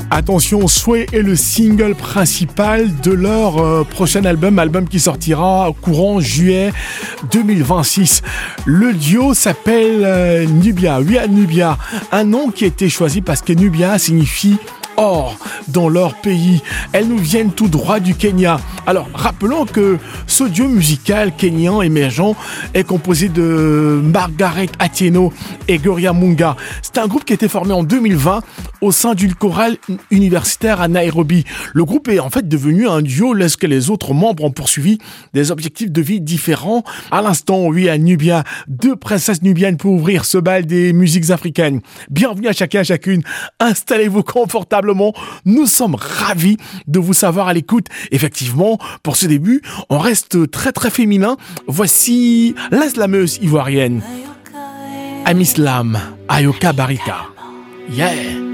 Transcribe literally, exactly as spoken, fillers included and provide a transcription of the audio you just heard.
Attention, Sway est le single principal de leur euh, prochain album, album qui sortira courant juillet deux mille vingt-six. Le duo s'appelle euh, Nubia, oui, Nubia, un nom qui a été choisi parce que Nubia signifie or dans leur pays. Elles nous viennent tout droit du Kenya. Alors, rappelons que ce duo musical kenyan émergent est composé de Margaret Atieno et Gloria Munga. C'est un groupe qui a été formé en deux mille vingt au sein d'une chorale universitaire à Nairobi. Le groupe est en fait devenu un duo lorsque les autres membres ont poursuivi des objectifs de vie différents. À l'instant, oui, à Nubia, deux princesses nubiennes pour ouvrir ce bal des musiques africaines. Bienvenue à chacun, à chacune. Installez-vous confortablement. Nous sommes ravis de vous savoir à l'écoute. Effectivement, pour ce début, on reste très très féminin. Voici la slameuse ivoirienne Amislam Ayoka Barika. Yeah!